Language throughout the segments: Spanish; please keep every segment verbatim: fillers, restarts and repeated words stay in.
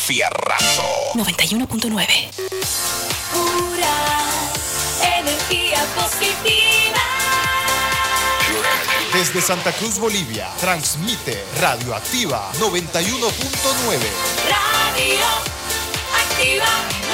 fierrazo. noventa y uno punto nueve. Pura energía positiva. Desde Santa Cruz, Bolivia, transmite Radio Activa noventa y uno punto nueve. Radio Activa.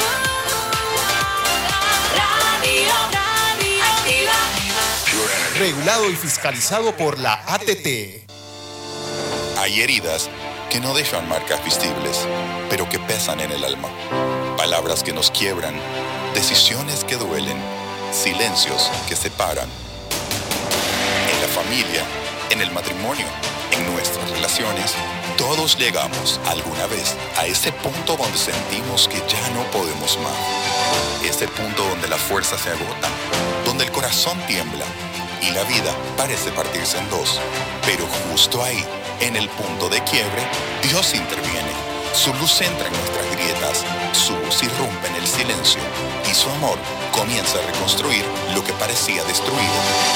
Radio, Radio Activa. Regulado y fiscalizado por la A T T. Hay heridas que no dejan marcas visibles, pero que pesan en el alma. Palabras que nos quiebran, decisiones que duelen, silencios que separan. En la familia, en el matrimonio, en nuestras relaciones, todos llegamos alguna vez a ese punto donde sentimos que ya no podemos más. Ese punto donde la fuerza se agota, donde el corazón tiembla y la vida parece partirse en dos. Pero justo ahí, en el punto de quiebre, Dios interviene. Su luz entra en nuestras grietas, su voz irrumpe en el silencio y su amor comienza a reconstruir lo que parecía destruido.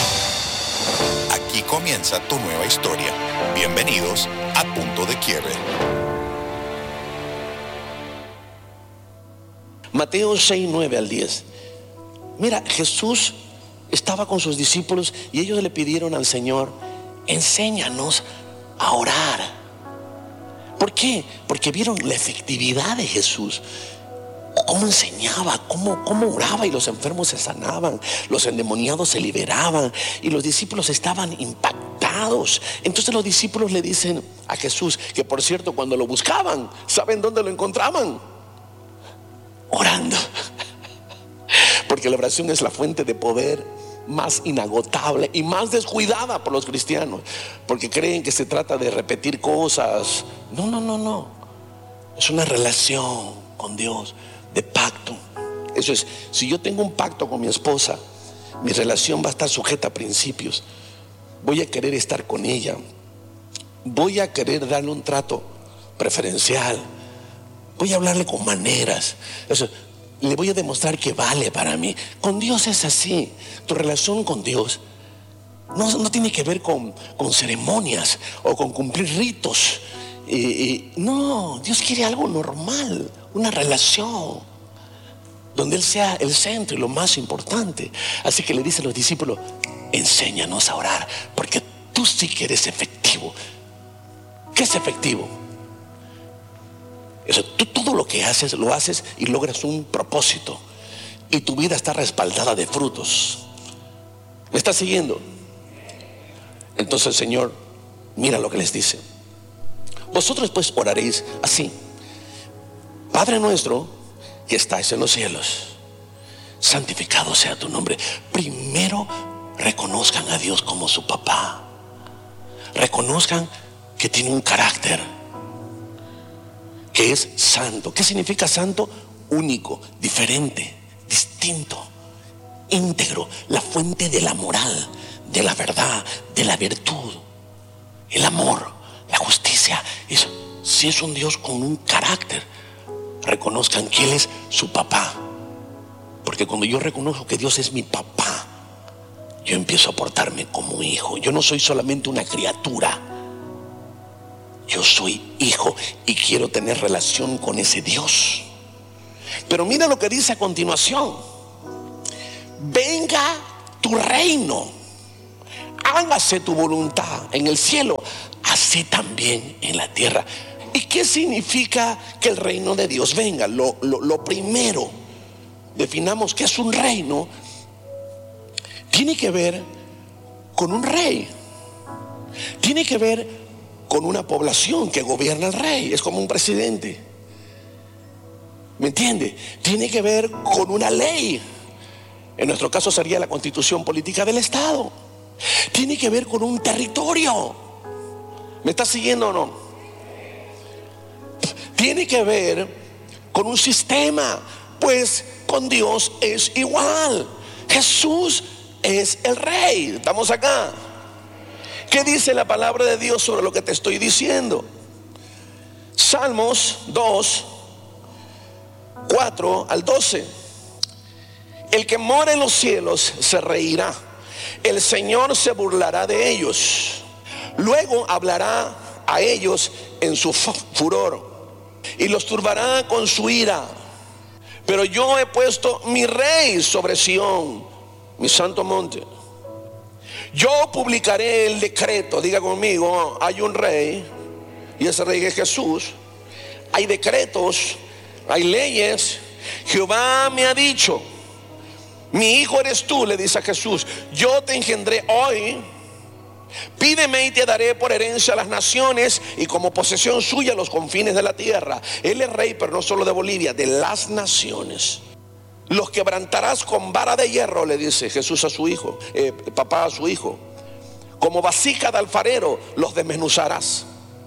Aquí comienza tu nueva historia. Bienvenidos a Punto de Quiebre. Mateo seis, nueve al diez. Mira, Jesús estaba con sus discípulos y ellos le pidieron al Señor: enséñanos a orar. ¿Por qué? Porque vieron la efectividad de Jesús. Cómo enseñaba, cómo, cómo oraba, y los enfermos se sanaban, los endemoniados se liberaban, y los discípulos estaban impactados. Entonces los discípulos le dicen a Jesús, que por cierto, cuando lo buscaban, ¿saben dónde lo encontraban? Orando. Porque la oración es la fuente de poder más inagotable y más descuidada por los cristianos, porque creen que se trata de repetir cosas. No, no, no, no. Es una relación con Dios, de pacto. Eso es, si yo tengo un pacto con mi esposa, mi relación va a estar sujeta a principios. Voy a querer estar con ella, voy a querer darle un trato preferencial, voy a hablarle con maneras. Eso, le voy a demostrar que vale para mí. Con Dios es así. Tu relación con Dios no, no tiene que ver con, con ceremonias o con cumplir ritos. Eh, eh, no, Dios quiere algo normal, una relación donde Él sea el centro y lo más importante. Así que le dice a los discípulos: enséñanos a orar, porque tú sí que eres efectivo. ¿Qué es efectivo? Eso, tú todo lo que haces, lo haces y logras un propósito, y tu vida está respaldada de frutos. ¿Me estás siguiendo? Entonces el Señor, mira lo que les dice: vosotros pues oraréis así: Padre nuestro que estáis en los cielos, santificado sea tu nombre. Primero reconozcan a Dios como su papá. Reconozcan que tiene un carácter, que es santo. ¿Qué significa santo? Único, diferente, distinto, íntegro, la fuente de la moral, de la verdad, de la virtud, el amor, la justicia. Eso, si es un Dios con un carácter, reconozcan que Él es su papá. Porque cuando yo reconozco que Dios es mi papá, yo empiezo a portarme como hijo. Yo no soy solamente una criatura, yo soy hijo y quiero tener relación con ese Dios. Pero mira lo que dice a continuación: venga tu reino, hágase tu voluntad en el cielo, así también en la tierra. ¿Y qué significa que el reino de Dios venga? Lo, lo, lo primero, definamos qué es un reino. Tiene que ver con un rey, tiene que ver con una población que gobierna el rey. Es como un presidente, ¿me entiende? Tiene que ver con una ley. En nuestro caso sería la constitución política del Estado. Tiene que ver con un territorio. ¿Me está siguiendo o no? Tiene que ver con un sistema. Pues con Dios es igual. Jesús es el rey. ¿Estamos acá? ¿Qué dice la palabra de Dios sobre lo que te estoy diciendo? Salmos dos, cuatro al doce. El que mora en los cielos se reirá, el Señor se burlará de ellos, luego hablará a ellos en su furor y los turbará con su ira. Pero yo he puesto mi rey sobre Sión, mi santo monte. Yo publicaré el decreto. Diga conmigo, hay un rey y ese rey es Jesús. Hay decretos, hay leyes. Jehová me ha dicho, mi hijo eres tú, le dice a Jesús, yo te engendré hoy. Pídeme y te daré por herencia a las naciones y como posesión suya los confines de la tierra. Él es rey, pero no solo de Bolivia, de las naciones. Los quebrantarás con vara de hierro, le dice Jesús a su hijo, eh, papá a su hijo. Como vasija de alfarero los desmenuzarás.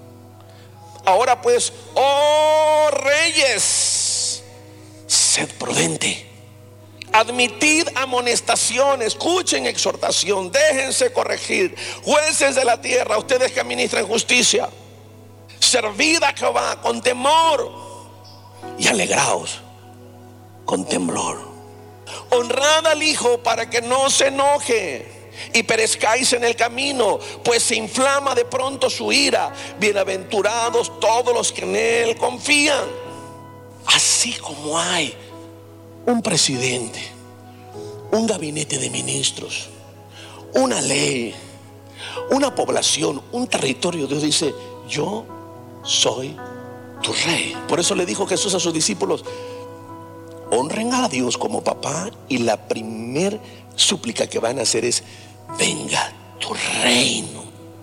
Ahora pues, oh reyes, sed prudente. Admitid amonestación, escuchen exhortación, déjense corregir. Jueces de la tierra, ustedes que administran justicia, servid a Jehová con temor y alegraos con temblor. Honrad al Hijo para que no se enoje y perezcáis en el camino, pues se inflama de pronto su ira. Bienaventurados todos los que en Él confían. Así como hay un presidente, un gabinete de ministros, una ley, una población, un territorio, Dios dice, yo soy tu rey. Por eso le dijo Jesús a sus discípulos, honren a Dios como papá, y la primer súplica que van a hacer es, venga tu reino.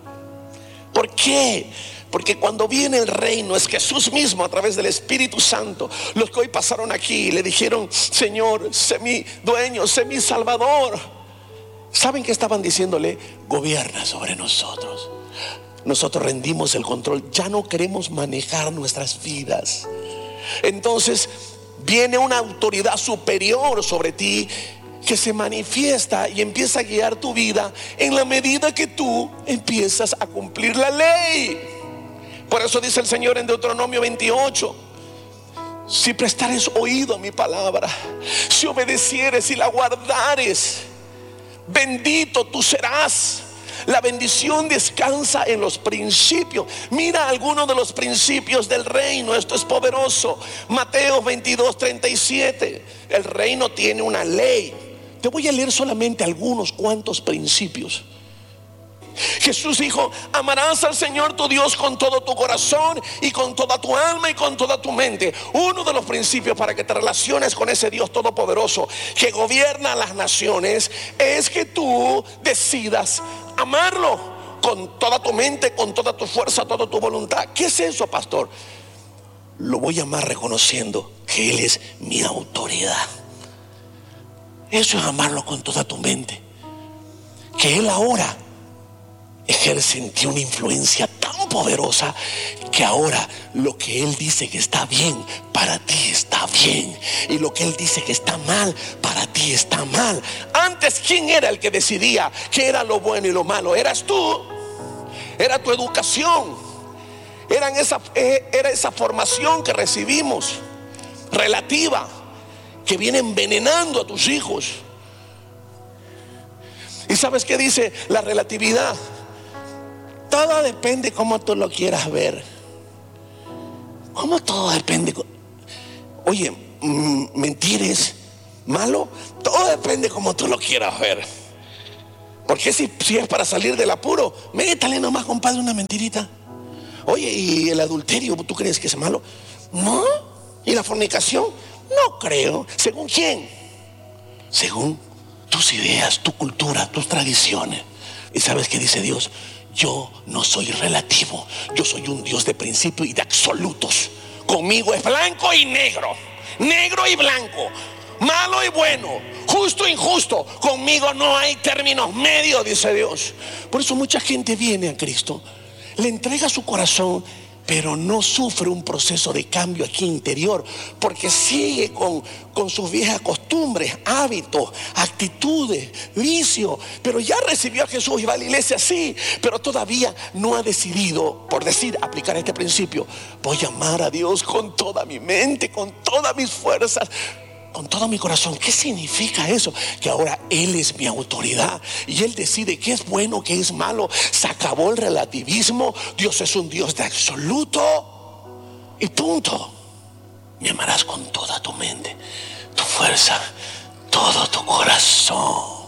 ¿Por qué? Porque cuando viene el reino es Jesús mismo a través del Espíritu Santo. Los que hoy pasaron aquí le dijeron, Señor, sé mi dueño, sé mi salvador. ¿Saben qué estaban diciéndole? Gobierna sobre nosotros. Nosotros rendimos el control, ya no queremos manejar nuestras vidas. Entonces viene una autoridad superior sobre ti que se manifiesta y empieza a guiar tu vida en la medida que tú empiezas a cumplir la ley. Por eso dice el Señor en Deuteronomio veintiocho, si prestares oído a mi palabra, si obedecieres y la guardares, bendito tú serás. La bendición descansa en los principios. Mira algunos de los principios del reino. Esto es poderoso. Mateo veintidós, treinta y siete. El reino tiene una ley. Te voy a leer solamente algunos cuantos principios. Jesús dijo, amarás al Señor tu Dios con todo tu corazón y con toda tu alma y con toda tu mente. Uno de los principios para que te relaciones con ese Dios todopoderoso que gobierna las naciones es que tú decidas amarlo con toda tu mente, con toda tu fuerza, toda tu voluntad. ¿Qué es eso, pastor? Lo voy a amar reconociendo que Él es mi autoridad. Eso es amarlo con toda tu mente. Que Él ahora ejerce en ti una influencia tan poderosa que ahora lo que Él dice que está bien, para ti está bien, y lo que Él dice que está mal, para ti está mal. Antes, ¿quién era el que decidía qué era lo bueno y lo malo? Eras tú, era tu educación, eran esa, era esa formación que recibimos relativa, que viene envenenando a tus hijos. ¿Y sabes qué dice la relatividad? Todo depende cómo tú lo quieras ver. ¿Cómo todo depende? Oye, mentir es malo. Todo depende cómo tú lo quieras ver. Porque si, si es para salir del apuro, métale nomás, compadre, una mentirita. Oye, ¿y el adulterio tú crees que es malo? No. ¿Y la fornicación? No creo. ¿Según quién? Según tus ideas, tu cultura, tus tradiciones. ¿Y sabes qué dice Dios? Yo no soy relativo, yo soy un Dios de principio y de absolutos. Conmigo es blanco y negro, negro y blanco, malo y bueno, justo e injusto. Conmigo no hay términos medios, dice Dios. Por eso mucha gente viene a Cristo, le entrega su corazón, pero no sufre un proceso de cambio aquí interior, porque sigue con, con sus viejas costumbres, hábitos, actitudes, vicios. Pero ya recibió a Jesús y va a la iglesia, sí, pero todavía no ha decidido, por decir, aplicar este principio. Voy a amar a Dios con toda mi mente, con todas mis fuerzas, con todo mi corazón. ¿Qué significa eso? Que ahora Él es mi autoridad y Él decide qué es bueno, qué es malo. Se acabó el relativismo. Dios es un Dios de absoluto y punto. Me amarás con toda tu mente, tu fuerza, todo tu corazón.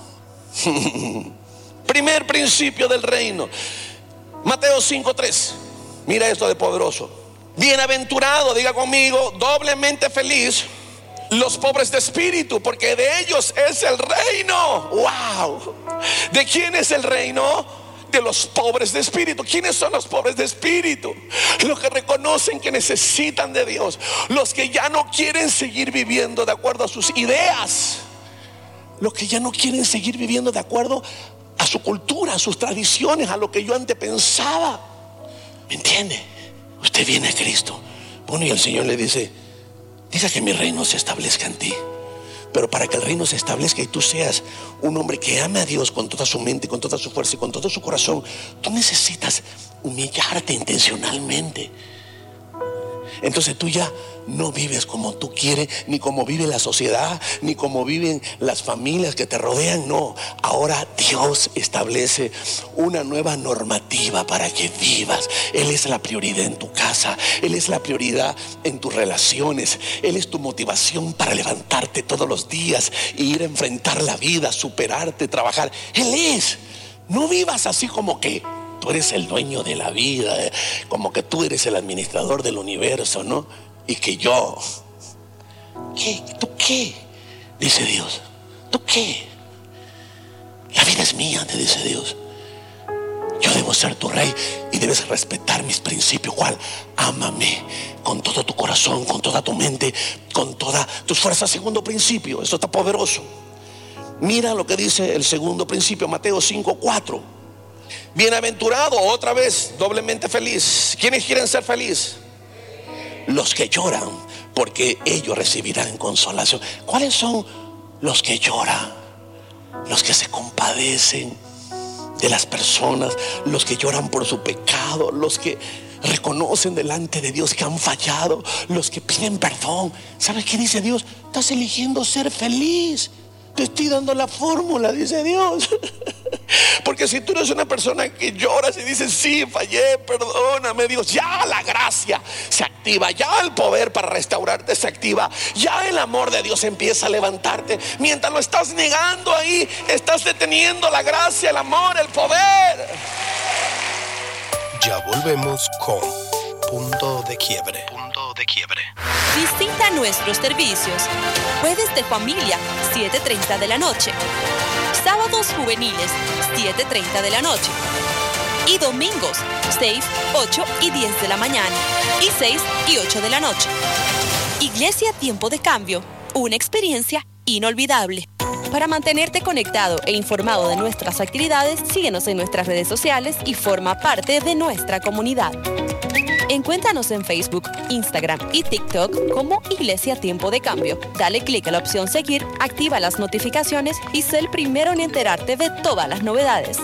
Primer principio del reino. Mateo cinco tres. Mira esto de poderoso. Bienaventurado, diga conmigo, doblemente feliz los pobres de espíritu, porque de ellos es el reino. Wow. ¿De quién es el reino? De los pobres de espíritu. ¿Quiénes son los pobres de espíritu? Los que reconocen que necesitan de Dios, los que ya no quieren seguir viviendo de acuerdo a sus ideas, los que ya no quieren seguir viviendo de acuerdo a su cultura, a sus tradiciones, a lo que yo antes pensaba. ¿Me entiende? Usted viene a Cristo. Bueno, y el Señor le dice: deja que mi reino se establezca en ti. Pero para que el reino se establezca y tú seas un hombre que ame a Dios con toda su mente, con toda su fuerza y con todo su corazón, tú necesitas humillarte intencionalmente. Entonces tú ya no vives como tú quieres, ni como vive la sociedad, ni como viven las familias que te rodean. No, ahora Dios establece una nueva normativa para que vivas. Él es la prioridad en tu casa, Él es la prioridad en tus relaciones, Él es tu motivación para levantarte todos los días e ir a enfrentar la vida, superarte, trabajar. Él es. No vivas así como que tú eres el dueño de la vida, como que tú eres el administrador del universo, ¿no? Y que yo, ¿qué? ¿Tú qué? Dice Dios. ¿Tú qué? La vida es mía, te dice Dios. Yo debo ser tu rey y debes respetar mis principios. ¿Cuál? Ámame con todo tu corazón, con toda tu mente, con todas tus fuerzas. Segundo principio, esto está poderoso. Mira lo que dice el segundo principio, Mateo cinco cuatro. Bienaventurado, otra vez, doblemente feliz. ¿Quiénes quieren ser felices? Los que lloran, porque ellos recibirán consolación. ¿Cuáles son los que lloran? Los que se compadecen de las personas, los que lloran por su pecado, los que reconocen delante de Dios que han fallado, los que piden perdón. ¿Sabes qué dice Dios? Estás eligiendo ser feliz. Te estoy dando la fórmula, dice Dios. Porque si tú eres una persona que lloras y dices: sí, fallé, perdóname Dios, ya la gracia se activa, ya el poder para restaurarte se activa, ya el amor de Dios empieza a levantarte. Mientras lo estás negando ahí, estás deteniendo la gracia, el amor, el poder. Ya volvemos con Punto de Quiebre. Punto de Quiebre. Visita nuestros servicios. Jueves de familia, siete treinta de la noche. Sábados juveniles, siete treinta de la noche. Y domingos, seis, ocho y diez de la mañana. Y seis y ocho de la noche. Iglesia Tiempo de Cambio, una experiencia inolvidable. Para mantenerte conectado e informado de nuestras actividades, síguenos en nuestras redes sociales y forma parte de nuestra comunidad. Encuéntranos en Facebook, Instagram y TikTok como Iglesia Tiempo de Cambio. Dale clic a la opción seguir, activa las notificaciones y sé el primero en enterarte de todas las novedades.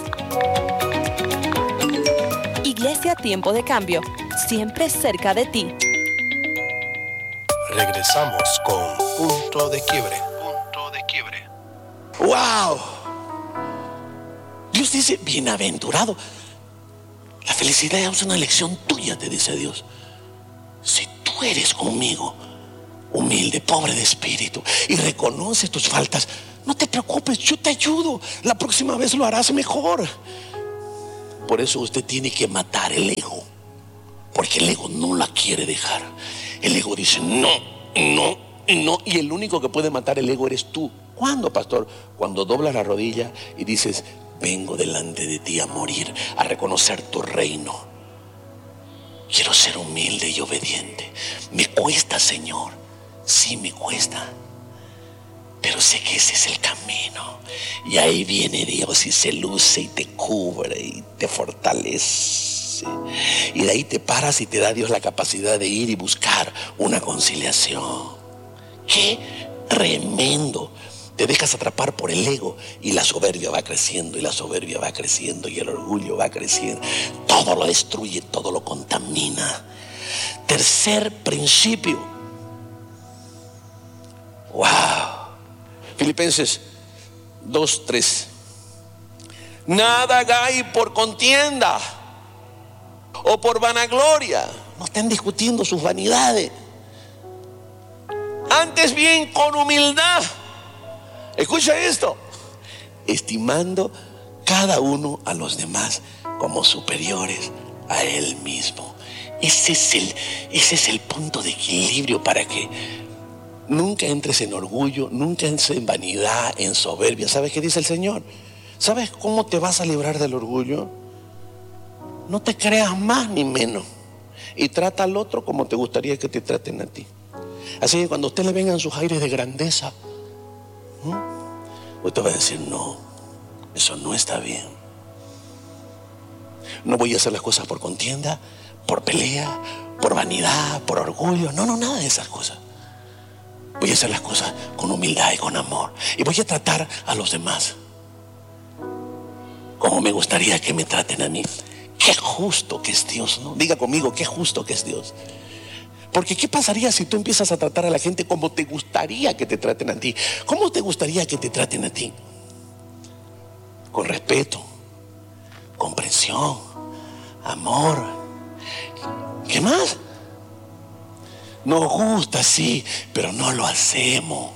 Iglesia Tiempo de Cambio, siempre cerca de ti. Regresamos con Punto de Quiebre. Punto de Quiebre. ¡Wow! Dios dice: bienaventurado. La felicidad es una elección tuya, te dice Dios. Si tú eres conmigo, humilde, pobre de espíritu, y reconoces tus faltas, no te preocupes, yo te ayudo. La próxima vez lo harás mejor. Por eso usted tiene que matar el ego, porque el ego no la quiere dejar. El ego dice no, no, no. Y el único que puede matar el ego eres tú. ¿Cuándo, pastor? Cuando doblas la rodilla y dices: vengo delante de ti a morir, a reconocer tu reino. Quiero ser humilde y obediente. Me cuesta, Señor. Sí, me cuesta. Pero sé que ese es el camino. Y ahí viene Dios y se luce y te cubre y te fortalece. Y de ahí te paras y te da Dios la capacidad de ir y buscar una conciliación. ¡Qué tremendo! Te dejas atrapar por el ego y la soberbia va creciendo, y la soberbia va creciendo, y el orgullo va creciendo. Todo lo destruye, todo lo contamina. Tercer principio. Wow. Filipenses dos tres. Nada hagáis por contienda o por vanagloria. No estén discutiendo sus vanidades. Antes bien con humildad. Escucha esto. Estimando cada uno a los demás como superiores a él mismo. Ese es el, ese es el punto de equilibrio para que nunca entres en orgullo, nunca entres en vanidad, en soberbia. ¿Sabes qué dice el Señor? ¿Sabes cómo te vas a librar del orgullo? No te creas más ni menos. Y trata al otro como te gustaría que te traten a ti. Así que cuando a usted le vengan sus aires de grandeza, ¿no? Usted va a decir, no, eso no está bien. No voy a hacer las cosas por contienda, por pelea, por vanidad, por orgullo. No, no, nada de esas cosas. Voy a hacer las cosas con humildad y con amor. Y voy a tratar a los demás como me gustaría que me traten a mí. Qué justo que es Dios, ¿no? Diga conmigo, qué justo que es Dios. Porque ¿qué pasaría si tú empiezas a tratar a la gente como te gustaría que te traten a ti? ¿Cómo te gustaría que te traten a ti? Con respeto, comprensión, amor. ¿Qué más? Nos gusta, sí, pero no lo hacemos.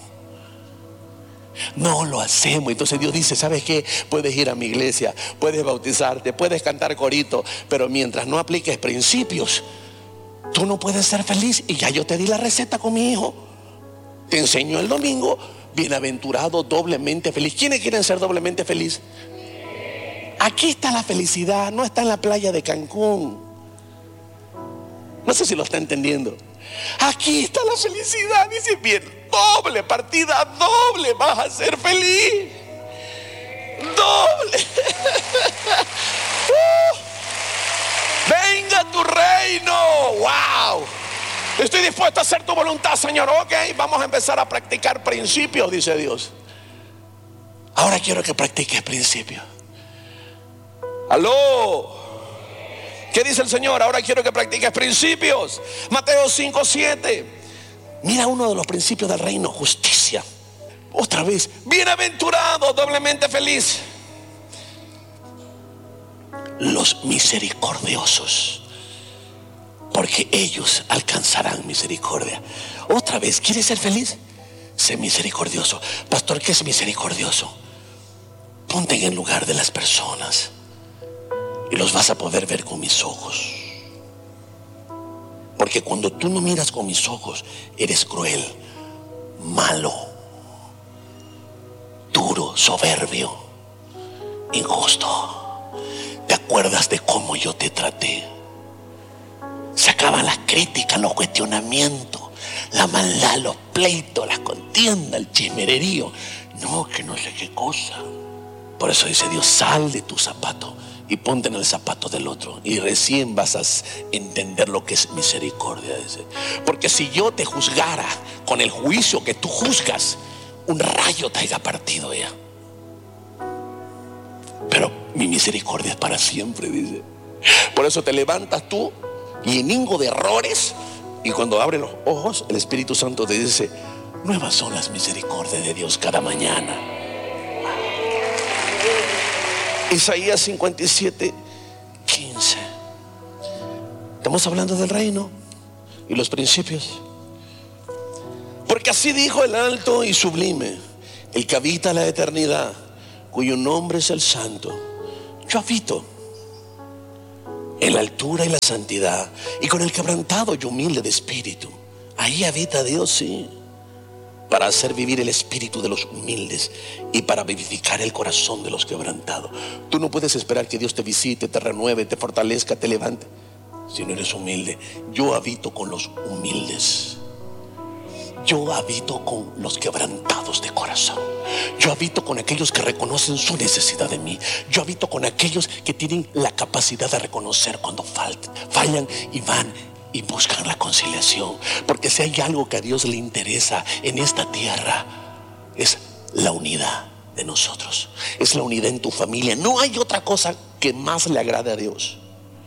No lo hacemos. Entonces Dios dice, ¿sabes qué? Puedes ir a mi iglesia, puedes bautizarte, puedes cantar corito, pero mientras no apliques principios, tú no puedes ser feliz. Y ya yo te di la receta con mi hijo. Te enseñó el domingo. Bienaventurado, doblemente feliz. ¿Quiénes quieren ser doblemente feliz? Aquí está la felicidad. No está en la playa de Cancún. No sé si lo está entendiendo. Aquí está la felicidad. Dice bien, doble, partida doble. Vas a ser feliz. Doble. uh. Venga tu reino. Wow. Estoy dispuesto a hacer tu voluntad, Señor. Ok, vamos a empezar a practicar principios, dice Dios. Ahora quiero que practiques principios. Aló. ¿Qué dice el Señor? Ahora quiero que practiques principios. Mateo cinco, siete. Mira uno de los principios del reino: justicia. Otra vez, bienaventurado, doblemente feliz los misericordiosos, porque ellos alcanzarán misericordia. Otra vez, ¿quieres ser feliz? Sé misericordioso. Pastor, ¿qué es misericordioso? Ponte en el lugar de las personas y los vas a poder ver con mis ojos. Porque cuando tú no miras con mis ojos, eres cruel, malo, duro, soberbio, injusto. ¿Te acuerdas de cómo yo te traté? Se acaban las críticas, los cuestionamientos, la maldad, los pleitos, las contiendas, el chismererío. No, que no sé qué cosa. Por eso dice Dios, sal de tu zapato y ponte en el zapato del otro, y recién vas a entender lo que es misericordia. Dice. Porque si yo te juzgara con el juicio que tú juzgas, un rayo te haya partido ya. Pero mi misericordia es para siempre, dice. Por eso te levantas tú lleningo de errores, y cuando abres los ojos, el Espíritu Santo te dice, nuevas son las misericordias de Dios cada mañana. Isaías cincuenta y siete, quince. Estamos hablando del reino y los principios. Porque así dijo el alto y sublime, el que habita la eternidad, cuyo nombre es el Santo. Yo habito en la altura y la santidad, y con el quebrantado y humilde de espíritu. Ahí habita Dios, sí, para hacer vivir el espíritu de los humildes y para vivificar el corazón de los quebrantados. Tú no puedes esperar que Dios te visite, te renueve, te fortalezca, te levante si no eres humilde. Yo habito con los humildes. Yo habito con los quebrantados de corazón. Yo habito con aquellos que reconocen su necesidad de mí. Yo habito con aquellos que tienen la capacidad de reconocer cuando faltan, fallan y van y buscan la conciliación. Porque si hay algo que a Dios le interesa en esta tierra, es la unidad de nosotros. Es la unidad en tu familia. No hay otra cosa que más le agrade a Dios.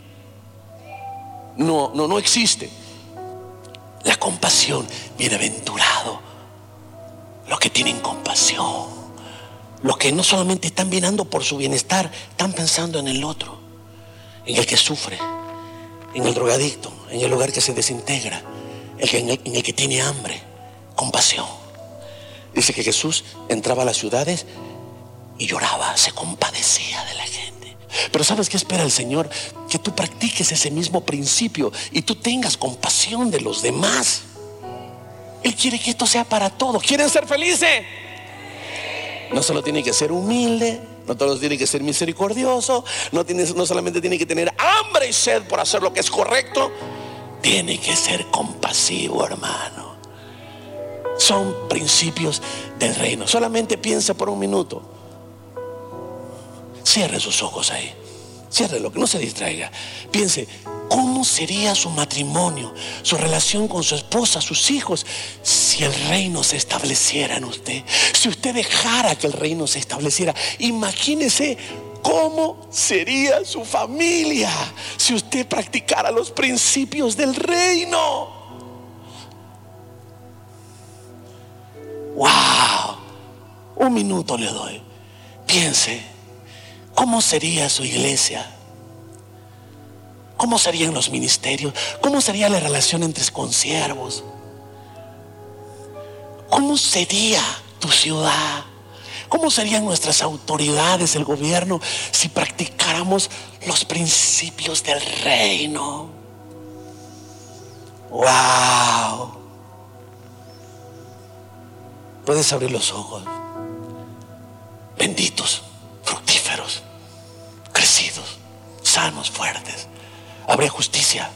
No, no, no existe. La compasión, bienaventurado los que tienen compasión, los que no solamente están mirando por su bienestar, están pensando en el otro, en el que sufre, en el drogadicto, en el hogar que se desintegra, en el, en el que tiene hambre. compasión. Dice que Jesús entraba a las ciudades y lloraba, se compadecía de la gente. Pero ¿sabes qué espera el Señor? Que tú practiques ese mismo principio y tú tengas compasión de los demás. Él quiere que esto sea para todos. ¿Quieren ser felices? No solo tiene que ser humilde, no solo tiene que ser misericordioso, no, tiene, no solamente tiene que tener hambre y sed por hacer lo que es correcto, tiene que ser compasivo, hermano. Son principios del reino. Solamente piensa por un minuto. Cierre sus ojos ahí. Ciérrelo, que no se distraiga. Piense, ¿cómo sería su matrimonio, su relación con su esposa, sus hijos, si el reino se estableciera en usted? Si usted dejara que el reino se estableciera, imagínese cómo sería su familia si usted practicara los principios del reino. ¡Wow! Un minuto le doy. Piense, ¿cómo sería su iglesia? ¿Cómo serían los ministerios? ¿Cómo sería la relación entre consiervos? ¿Cómo sería tu ciudad? ¿Cómo serían nuestras autoridades, el gobierno, si practicáramos los principios del reino? ¡Wow! Puedes abrir los ojos. Benditos, fructíferos, crecidos, sanos, fuertes. Habría justicia,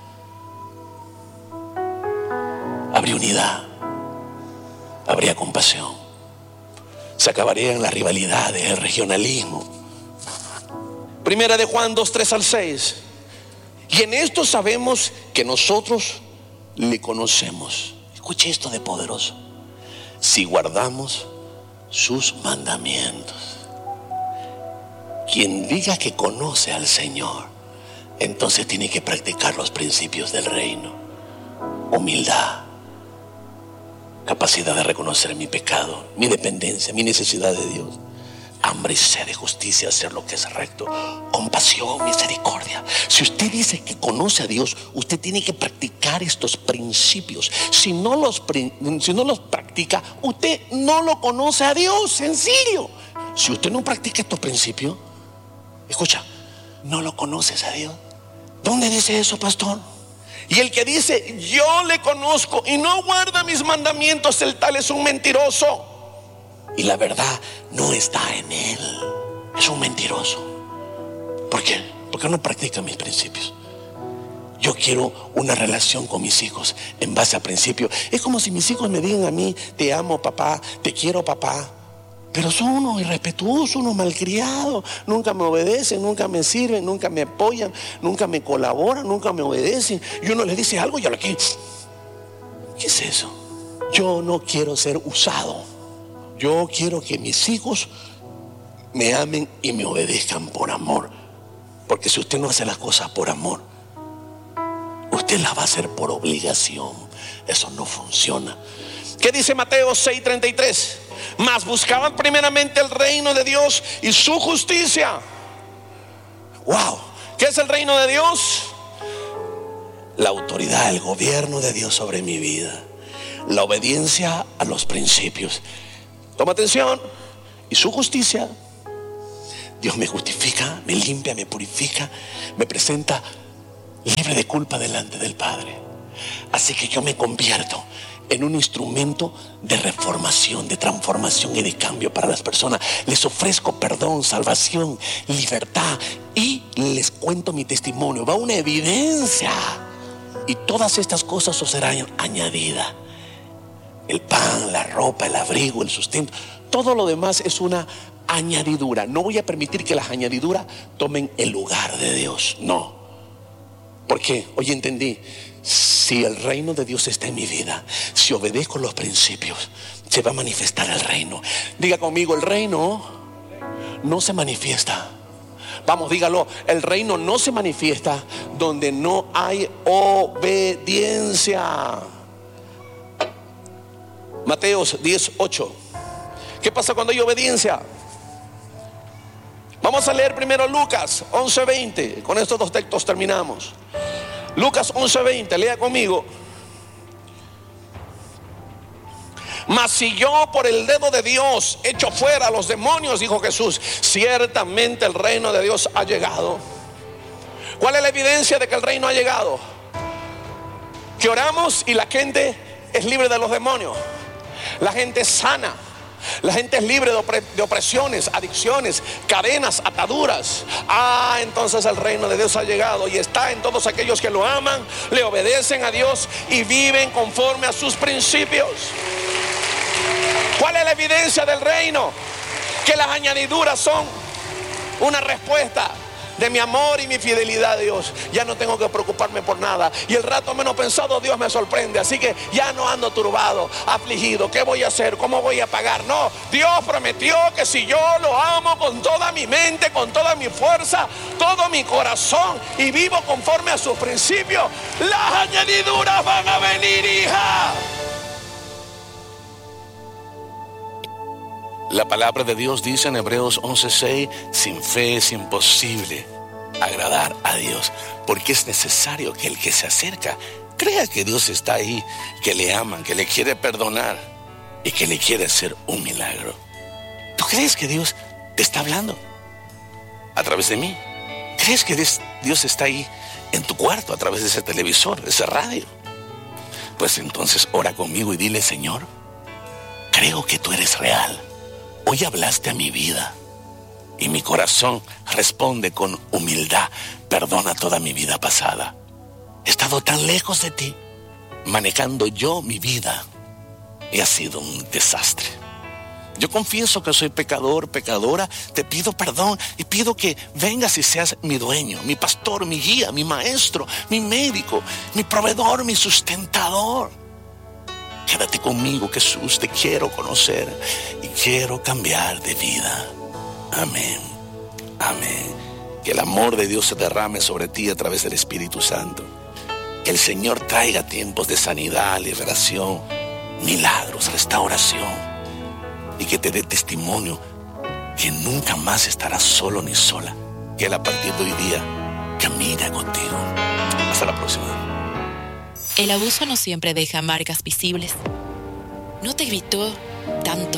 habría unidad, habría compasión. Se acabarían las rivalidades, el regionalismo. Primera de Juan dos, tres al seis. Y en esto sabemos que nosotros le conocemos. Escuche esto de poderoso. Si guardamos sus mandamientos. Quien diga que conoce al Señor, entonces tiene que practicar los principios del reino. Humildad, capacidad de reconocer mi pecado, mi dependencia, mi necesidad de Dios, hambre y sed de justicia, hacer lo que es recto, compasión, misericordia. Si usted dice que conoce a Dios, usted tiene que practicar estos principios. Si no los, si no los practica, usted no lo conoce a Dios, sencillo. Si usted no practica estos principios, escucha, no lo conoces a Dios. ¿Dónde dice eso, pastor? Y el que dice, yo le conozco y no guarda mis mandamientos, el tal es un mentiroso. Y la verdad no está en él. Es un mentiroso. ¿Por qué? Porque no practica mis principios. Yo quiero una relación con mis hijos en base a principios. Es como si mis hijos me digan a mí, te amo, papá, te quiero, papá. Pero son unos irrespetuosos, unos malcriados. Nunca me obedecen, nunca me sirven, nunca me apoyan, nunca me colaboran, nunca me obedecen. Y uno les dice algo y ahora aquí, ¿qué es eso? Yo no quiero ser usado. Yo quiero que mis hijos me amen y me obedezcan por amor. Porque si usted no hace las cosas por amor, usted las va a hacer por obligación. Eso no funciona. ¿Qué dice Mateo seis treinta y tres? Mas buscaban primeramente el reino de Dios y su justicia. Wow, ¿qué es el reino de Dios? La autoridad, el gobierno de Dios sobre mi vida, la obediencia a los principios. Toma atención. Y su justicia. Dios me justifica, me limpia, me purifica, me presenta libre de culpa delante del Padre. Así que yo me convierto en un instrumento de reformación, de transformación y de cambio para las personas. Les ofrezco perdón, salvación, libertad y les cuento mi testimonio. Va una evidencia. Y todas estas cosas os serán añadidas. El pan, la ropa, el abrigo, el sustento, todo lo demás es una añadidura. No voy a permitir que las añadiduras tomen el lugar de Dios. No. Porque hoy entendí, si el reino de Dios está en mi vida, si obedezco los principios, se va a manifestar el reino. Diga conmigo, el reino no se manifiesta. Vamos, dígalo, el reino no se manifiesta donde no hay obediencia. Mateo diez ocho. ¿Qué pasa cuando hay obediencia? Vamos a leer primero Lucas once veinte. Con estos dos textos terminamos. Lucas once veinte, lea conmigo. Mas si yo por el dedo de Dios echo fuera a los demonios, dijo Jesús, ciertamente el reino de Dios ha llegado. ¿Cuál es la evidencia de que el reino ha llegado? Que oramos y la gente es libre de los demonios. La gente es sana. La gente es libre de, opre- de opresiones, adicciones, cadenas, ataduras. Ah, entonces el reino de Dios ha llegado y está en todos aquellos que lo aman, le obedecen a Dios y viven conforme a sus principios. ¿Cuál es la evidencia del reino? Que las añadiduras son una respuesta de mi amor y mi fidelidad a Dios. Ya no tengo que preocuparme por nada. Y el rato menos pensado Dios me sorprende. Así que ya no ando turbado, afligido. ¿Qué voy a hacer? ¿Cómo voy a pagar? No, Dios prometió que si yo lo amo con toda mi mente, con toda mi fuerza, todo mi corazón y vivo conforme a sus principios, las añadiduras van a venir, hija. La palabra de Dios dice en Hebreos once seis, sin fe es imposible agradar a Dios, porque es necesario que el que se acerca crea que Dios está ahí, que le aman, que le quiere perdonar y que le quiere hacer un milagro. ¿Tú crees que Dios te está hablando a través de mí? ¿Crees que Dios está ahí en tu cuarto a través de ese televisor, de esa radio? Pues entonces ora conmigo y dile: Señor, creo que tú eres real. Hoy hablaste a mi vida y mi corazón responde con humildad. Perdona toda mi vida pasada. He estado tan lejos de ti, manejando yo mi vida, y ha sido un desastre. Yo confieso que soy pecador, pecadora. Te pido perdón y pido que vengas y seas mi dueño, mi pastor, mi guía, mi maestro, mi médico, mi proveedor, mi sustentador. Quédate conmigo, Jesús, te quiero conocer y quiero cambiar de vida. Amén, amén. Que el amor de Dios se derrame sobre ti a través del Espíritu Santo. Que el Señor traiga tiempos de sanidad, liberación, milagros, restauración. Y que te dé testimonio que nunca más estarás solo ni sola. Que Él a partir de hoy día camina contigo. Hasta la próxima. El abuso no siempre deja marcas visibles. No te gritó tanto,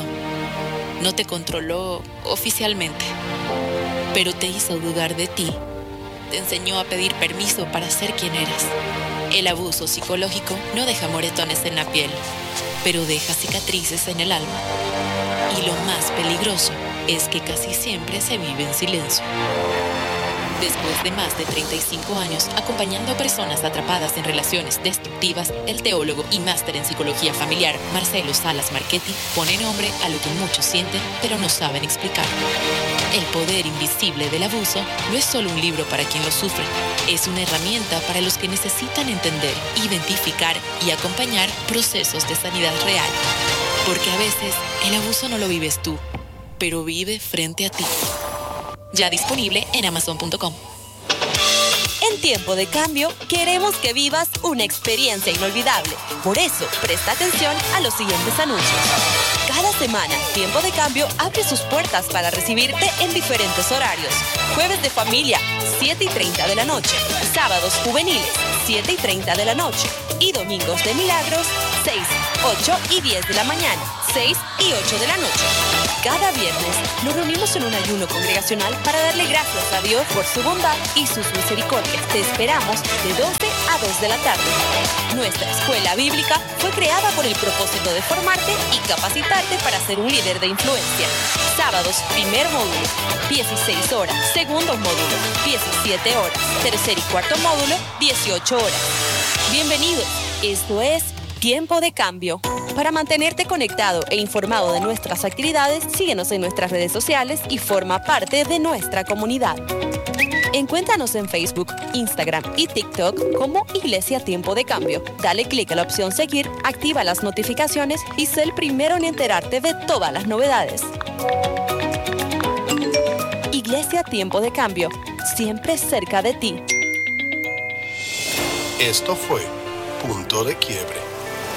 no te controló oficialmente, pero te hizo dudar de ti. Te enseñó a pedir permiso para ser quien eras. El abuso psicológico no deja moretones en la piel, pero deja cicatrices en el alma. Y lo más peligroso es que casi siempre se vive en silencio. Después de más de treinta y cinco años acompañando a personas atrapadas en relaciones destructivas, el teólogo y máster en psicología familiar Marcelo Salas Marchetti pone nombre a lo que muchos sienten pero no saben explicar. El poder invisible del abuso no es solo un libro para quien lo sufre, es una herramienta para los que necesitan entender, identificar y acompañar procesos de sanidad real. Porque a veces el abuso no lo vives tú, pero vive frente a ti. Ya disponible en amazon punto com. En Tiempo de Cambio, queremos que vivas una experiencia inolvidable. Por eso, presta atención a los siguientes anuncios. Cada semana, Tiempo de Cambio abre sus puertas para recibirte en diferentes horarios. Jueves de familia, siete y treinta de la noche. Sábados juveniles, siete y treinta de la noche. Y domingos de milagros, seis, ocho y diez de la mañana. seis y ocho de la noche. Cada viernes nos reunimos en un ayuno congregacional para darle gracias a Dios por su bondad y sus misericordias. Te esperamos de doce a dos de la tarde. Nuestra escuela bíblica fue creada con el propósito de formarte y capacitarte para ser un líder de influencia. Sábados, primer módulo, dieciséis horas. Segundo módulo, diecisiete horas. Tercer y cuarto módulo, dieciocho horas. Bienvenidos. Esto es Tiempo de Cambio. Para mantenerte conectado e informado de nuestras actividades, síguenos en nuestras redes sociales y forma parte de nuestra comunidad. Encuéntranos en Facebook, Instagram y TikTok como Iglesia Tiempo de Cambio. Dale clic a la opción Seguir, activa las notificaciones y sé el primero en enterarte de todas las novedades. Iglesia Tiempo de Cambio, siempre cerca de ti. Esto fue Punto de Quiebre.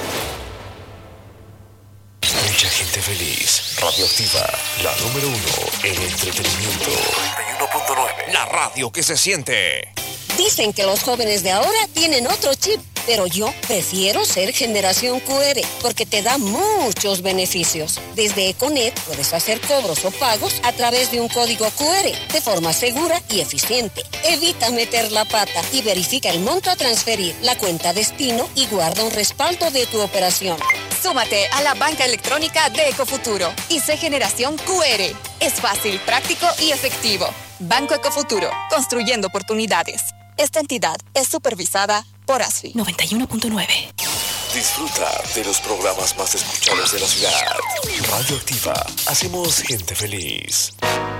Mucha gente feliz. Radioactiva, la número uno en entretenimiento. noventa y uno punto nueve. La radio que se siente. Dicen que los jóvenes de ahora tienen otro chip, pero yo prefiero ser generación Q R porque te da muchos beneficios. Desde Econet puedes hacer cobros o pagos a través de un código Q R de forma segura y eficiente. Evita meter la pata y verifica el monto a transferir, la cuenta destino y guarda un respaldo de tu operación. Súmate a la banca electrónica de Ecofuturo y sé generación Q R. Es fácil, práctico y efectivo. Banco Ecofuturo, construyendo oportunidades. Esta entidad es supervisada por A S F I. noventa y uno punto nueve. Disfruta de los programas más escuchados de la ciudad. Radio Activa. Hacemos gente feliz.